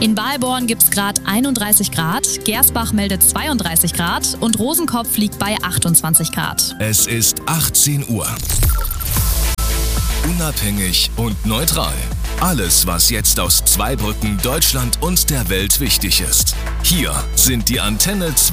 In Balborn gibt es gerade 31 Grad, Gersbach meldet 32 Grad und Rosenkopf liegt bei 28 Grad. Es ist 18 Uhr. Unabhängig und neutral. Alles, was jetzt aus Zweibrücken, Deutschland und der Welt wichtig ist. Hier sind die Antenne 2.